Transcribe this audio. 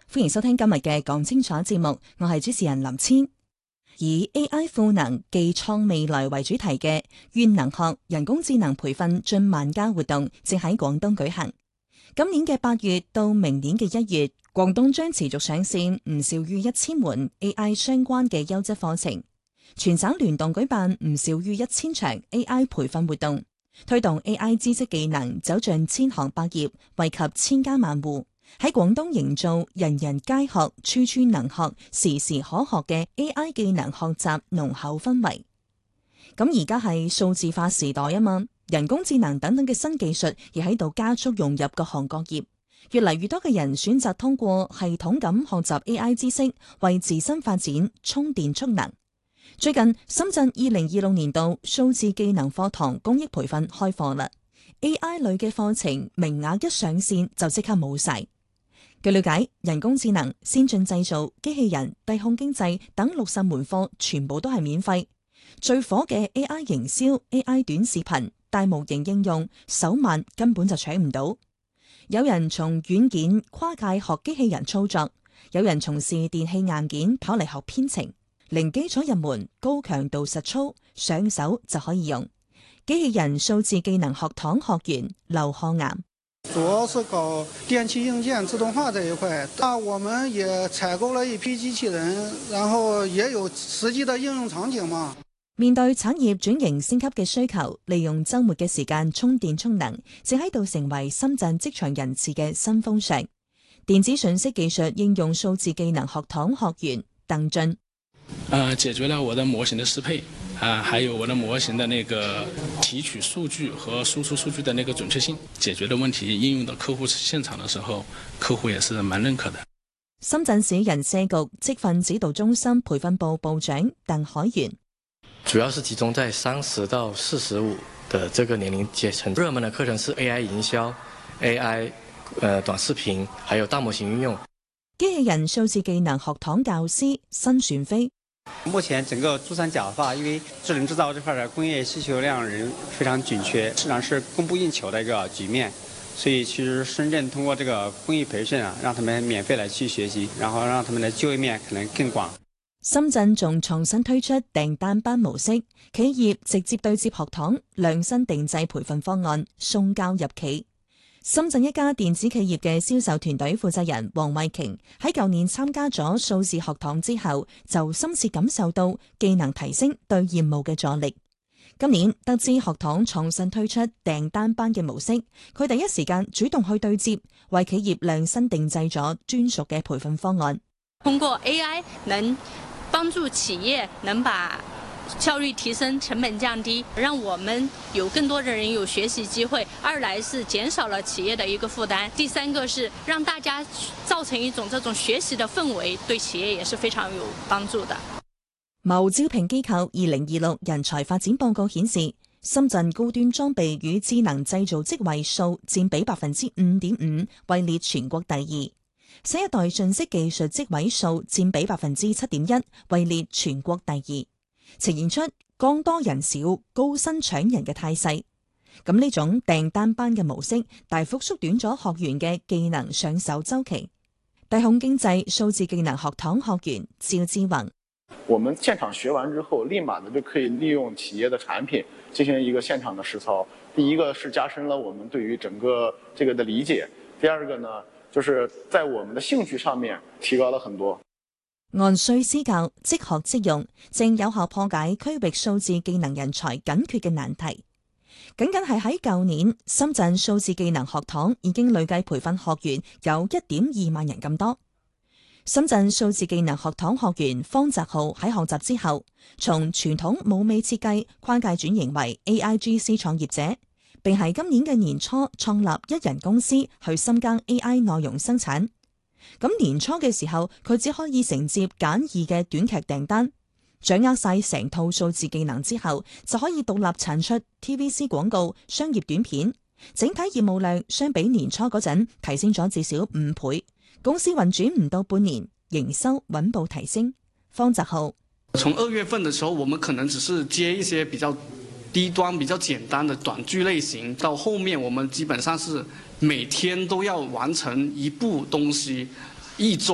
歡迎收聽今日嘅講清楚節目，我係主持人林千。以 AI 賦能技創未來為主題嘅願能學人工智能培訓進萬家活動正喺廣東舉行。今年嘅8月到明年嘅1月，廣東將持續上線唔少於1000門 AI 相關嘅優質課程，全省聯動舉辦唔少於1000場 AI 培訓活動，推動 AI 知識技能走進千行百業，惠及千家萬戶。喺廣東營造人人皆學、處處能學、時時可學嘅 AI 技能學習濃厚氛圍。咁而家係數字化時代啊嘛，人工智能等等嘅新技術亦喺度加速融入各行各業，越嚟越多嘅人選擇通過系統咁學習 AI 知識，為自身發展充電蓄能。最近深圳2026年度數字技能課堂公益培訓開課啦， AI 類嘅課程名額一上線就即刻冇晒。據了解，人工智能、先進製造、機器人、低空經濟等60門課全部都係免費。最火嘅 AI 營銷、AI 短視頻、大模型應用，手慢根本就搶唔到。有人從軟件跨界學機器人操作，有人從事電器硬件跑嚟學編程，零基礎入門，高強度實操，上手就可以用。機器人數字技能學堂學員劉漢岩。 主要是搞電氣硬件自動化這一塊，但我們也採購了一批機器人，然後也有實際的應用場景嘛。 面對產業轉型升級嘅需求，利用週末嘅時間充電充能，正喺度成為深圳職場人士嘅新風尚。電子信息技術應用數字技能學堂學員鄧俊。 解決了我的模型的適配還有我的模型的那個提取數據和輸出數據的那個準確性，解決的問題應用到客戶現場的時候，客戶也是蠻認可的。 深圳市人社局職訓指導中心培訓部部長鄧海源。 主要是集中在30到45的這個年齡階層，熱門的課程是 AI 營銷、AI 短視頻，還有大模型運用。 機器人數字技能學堂教師申旋飛。 目前整個珠三角的話，因為智能製造這塊的工業需求量人非常緊缺，市場是供不應求的一個局面，所以其實深圳通過這個公益培訓讓他們免費來去學習，然後讓他們的就業面可能更廣。 深圳仲創新推出訂單班模式，企業直接對接學堂，量身定製培訓方案送交入企。深圳一家電子企業嘅銷售團隊負責人黃慧瓊喺舊年參加咗數字學堂之後，就深切感受到技能提升對業務嘅助力。今年得知學堂創新推出訂單班嘅模式，佢第一時間主動去對接，為企業量身定製咗專屬嘅培訓方案。 通過 AI 能幫助企業能把效率提升，成本降低，讓我們有更多的人有學習機會。二來是減少了企業的一個負擔，第三個是讓大家造成一種這種學習的氛圍，對企業也是非常有幫助的。 某招聘機構2026人才發展報告顯示，深圳高端裝備與智能製造職位數佔比5.5%，位列全國第2。新一代信息技術職位數佔比7.1%，位列全國第2。呈現出剛多人少、高薪搶人嘅態勢。咁呢種訂單班嘅模式，大幅縮短咗學員嘅技能上手週期。低空經濟數字技能學堂學員趙志宏。 我們現場學完之後，立馬的就可以利用企業的產品進行一個現場的實操。第一個是加深了我們對於整個這個的理解，第二個呢，就是在我們的興趣上面提高了很多。 按需施教，即學即用，正有效破解區域數字技能人才緊缺嘅難題。僅係喺舊年，深圳數字技能學堂已經累計培訓學員有1.2萬人咁多。深圳數字技能學堂學員方澤浩喺學習之後，從傳統舞美設計跨界轉型為 AIGC 創業者，並喺今年嘅年初創立一人公司去深耕 AI 內容生產。咁年初嘅時候，佢只可以承接簡易嘅短劇訂單，掌握晒成套數字技能之後，就可以獨立產出 TVC 廣告、商業短片，整體業務量相比年初嗰陣提升咗至少5倍。公司運轉唔到半年，營收穩步提升。方澤浩： 從2月份的時候，我們可能只是接一些比較低端、比較簡單的短劇類型，到後面我們基本上是每天都要完成一部東西，1週